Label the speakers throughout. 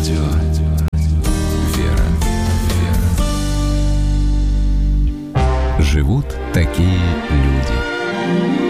Speaker 1: Радио «Вера». Живут такие люди.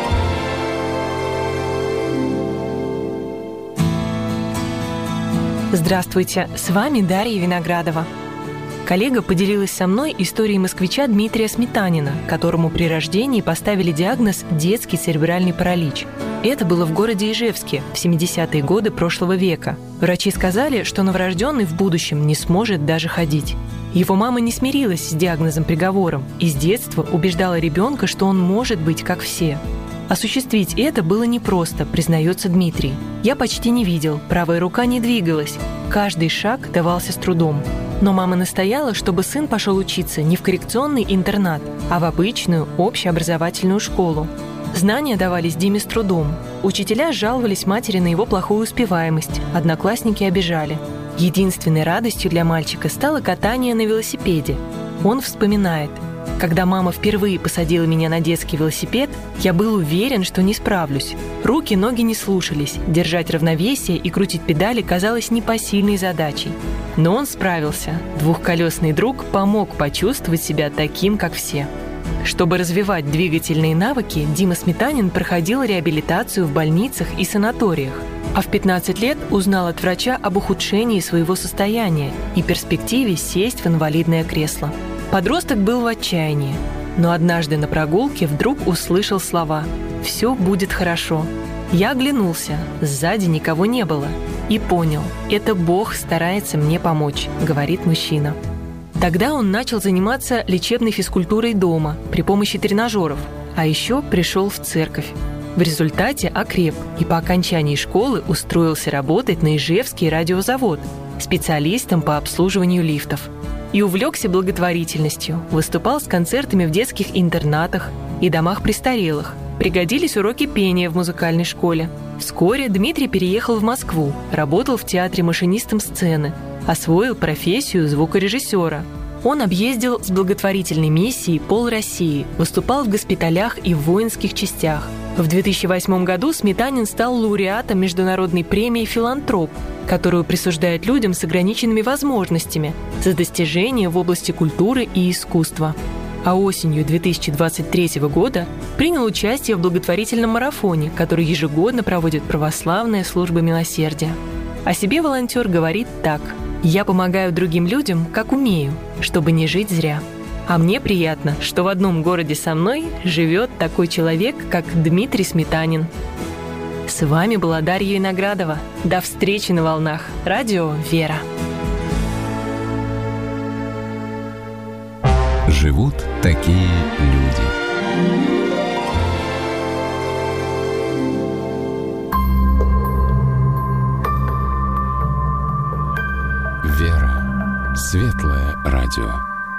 Speaker 2: Здравствуйте, с вами Дарья Виноградова. Коллега поделилась со мной историей москвича Дмитрия Сметанина, которому при рождении поставили диагноз «детский церебральный паралич». Это было в городе Ижевске в 70-е годы прошлого века. Врачи сказали, что новорожденный в будущем не сможет даже ходить. Его мама не смирилась с диагнозом-приговором и с детства убеждала ребенка, что он может быть как все. Осуществить это было непросто, признается Дмитрий. «Я почти не видел, правая рука не двигалась. Каждый шаг давался с трудом. Но мама настояла, чтобы сын пошел учиться не в коррекционный интернат, а в обычную общеобразовательную школу. Знания давались Диме с трудом. Учителя жаловались матери на его плохую успеваемость, одноклассники обижали. Единственной радостью для мальчика стало катание на велосипеде. Он вспоминает: «Когда мама впервые посадила меня на детский велосипед, я был уверен, что не справлюсь. Руки, ноги не слушались, держать равновесие и крутить педали казалось непосильной задачей. Но он справился. Двухколесный друг помог почувствовать себя таким, как все». Чтобы развивать двигательные навыки, Дима Сметанин проходил реабилитацию в больницах и санаториях. А в 15 лет узнал от врача об ухудшении своего состояния и перспективе сесть в инвалидное кресло. Подросток был в отчаянии, но однажды на прогулке вдруг услышал слова «Все будет хорошо». Я оглянулся, сзади никого не было, и понял – это Бог старается мне помочь, говорит мужчина. Тогда он начал заниматься лечебной физкультурой дома при помощи тренажеров, а еще пришел в церковь. В результате окреп и по окончании школы устроился работать на Ижевский радиозавод специалистом по обслуживанию лифтов. И увлекся благотворительностью, выступал с концертами в детских интернатах и домах престарелых. Пригодились уроки пения в музыкальной школе. Вскоре Дмитрий переехал в Москву, работал в театре машинистом сцены, освоил профессию звукорежиссера. Он объездил с благотворительной миссией пол России, выступал в госпиталях и в воинских частях. В 2008 году Сметанин стал лауреатом международной премии «Филантроп», которую присуждают людям с ограниченными возможностями за достижения в области культуры и искусства. А осенью 2023 года принял участие в благотворительном марафоне, который ежегодно проводит православная служба милосердия. О себе волонтер говорит так: «Я помогаю другим людям, как умею, чтобы не жить зря. А мне приятно, что в одном городе со мной живет такой человек, как Дмитрий Сметанин». С вами была Дарья Виноградова. До встречи на волнах. Радио «Вера».
Speaker 1: Живут такие люди. «Вера» — светлое радио.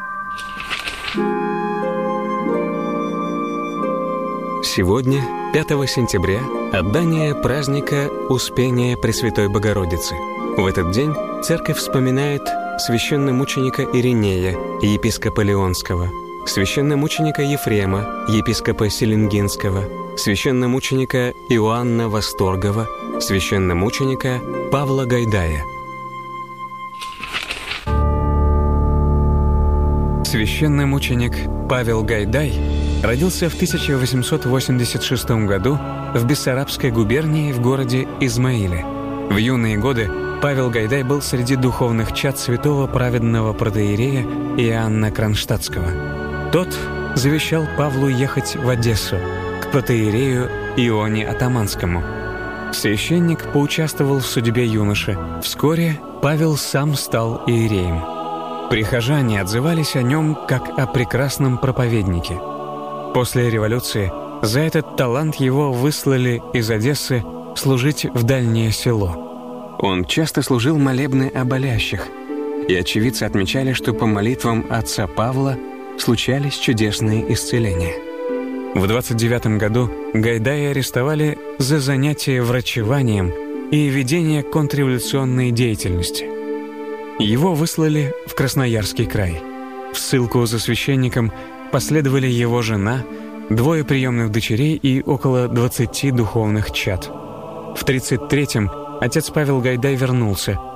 Speaker 3: Сегодня, 5 сентября, отдание праздника Успения Пресвятой Богородицы. В этот день церковь вспоминает священномученика Иринея, епископа Леонского, священномученика Ефрема, епископа Селенгинского, священномученика Иоанна Восторгова, священномученика Павла Гайдая. Священномученик Павел Гайдай родился в 1886 году в Бессарабской губернии в городе Измаиле. В юные годы Павел Гайдай был среди духовных чад святого праведного протоиерея Иоанна Кронштадтского. Тот завещал Павлу ехать в Одессу, к протоиерею Ионе Атаманскому. Священник поучаствовал в судьбе юноши. Вскоре Павел сам стал иереем. Прихожане отзывались о нем как о прекрасном проповеднике. После революции за этот талант его выслали из Одессы служить в дальнее село. Он часто служил молебны о болящих, и очевидцы отмечали, что по молитвам отца Павла случались чудесные исцеления. В 29 году Гайдая арестовали за занятие врачеванием и ведение контрреволюционной деятельности. Его выслали в Красноярский край. В ссылку за священником последовали его жена, 2 приемных дочерей и около 20 духовных чад. В 1933-м отец Павел Гайдай вернулся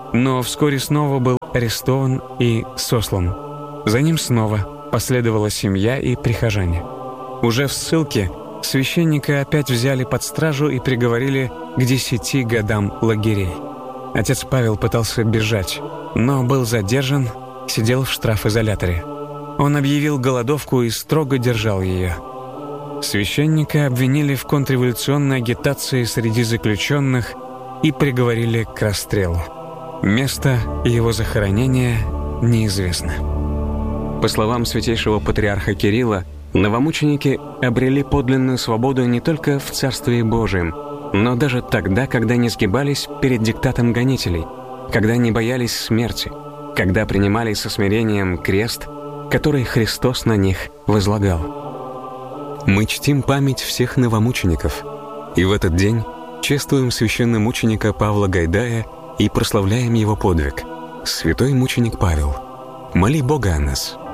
Speaker 3: но вскоре снова был арестован и сослан. За ним снова последовала семья и прихожане. Уже в ссылке священника опять взяли под стражу и приговорили к 10 годам лагерей. Отец Павел пытался бежать, но был задержан, сидел в штрафизоляторе. Он объявил голодовку и строго держал ее. Священника обвинили в контрреволюционной агитации среди заключенных и приговорили к расстрелу. Место его захоронения неизвестно. По словам святейшего патриарха Кирилла, новомученики обрели подлинную свободу не только в Царстве Божием, но даже тогда, когда не сгибались перед диктатом гонителей, когда не боялись смерти, когда принимали со смирением крест, который Христос на них возлагал. Мы чтим память всех новомучеников, и в этот день чествуем священномученика Павла Гайдая и прославляем его подвиг. Святой мученик Павел, моли Бога о нас.